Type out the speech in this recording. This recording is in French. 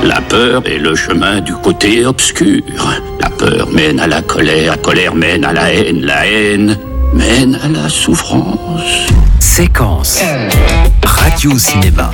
La peur est le chemin du côté obscur. La peur mène à la colère mène à la haine mène à la souffrance. Séquence Radio Cinéma.